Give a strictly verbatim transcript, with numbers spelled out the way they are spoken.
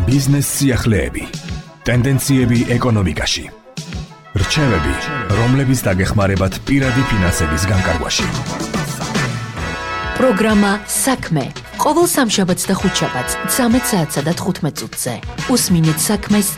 ბიზნეს სიახლეები, ტენდენციები ეკონომიკაში, რჩევები, რომლებიც დაგეხმარებათ პირადი ფინანსების განკარგვაში. პროგრამა საქმე. ყოველ სამშაბათს და ხუთშაბათს ცამეტ საათსა და თხუთმეტ წუთზე. უსმინეთ საქმეს